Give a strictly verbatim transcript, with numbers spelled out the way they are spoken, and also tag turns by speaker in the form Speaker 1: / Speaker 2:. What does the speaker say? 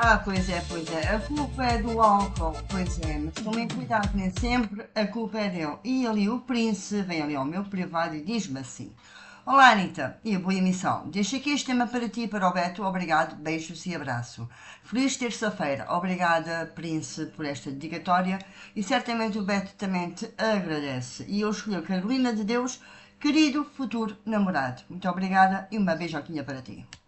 Speaker 1: Ah, pois é, pois é. A culpa é do álcool. Pois é, mas tomem cuidado, nem sempre a culpa é dele. E ali o príncipe vem ali ao meu privado e diz-me assim: Olá, Anitta, e a boa emissão. Deixo aqui este tema para ti e para o Beto. Obrigado, beijos e abraço. Feliz terça-feira. Obrigada, príncipe, por esta dedicatória. E certamente o Beto também te agradece. E eu escolhi a Carolina de Deus, querido futuro namorado. Muito obrigada e uma beijoquinha para ti.